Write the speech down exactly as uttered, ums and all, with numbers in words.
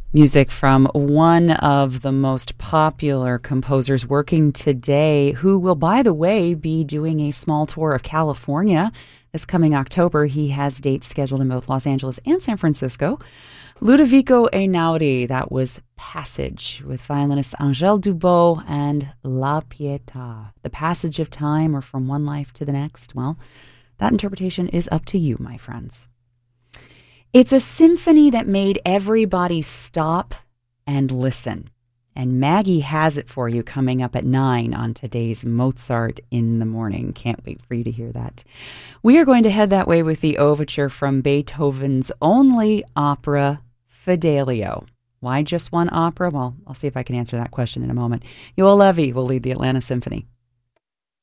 Music from one of the most popular composers working today, who will, by the way, be doing a small tour of California this coming October. He has dates scheduled in both Los Angeles and San Francisco. Ludovico Einaudi, that was Passage, with violinist Angèle Dubot and La Pietà. The passage of time, or from one life to the next, well, that interpretation is up to you, my friends. It's a symphony that made everybody stop and listen. And Maggie has it for you coming up at nine on today's Mozart in the Morning. Can't wait for you to hear that. We are going to head that way with the overture from Beethoven's only opera, Fidelio. Why just one opera? Well, I'll see if I can answer that question in a moment. Yoel Levy will lead the Atlanta Symphony.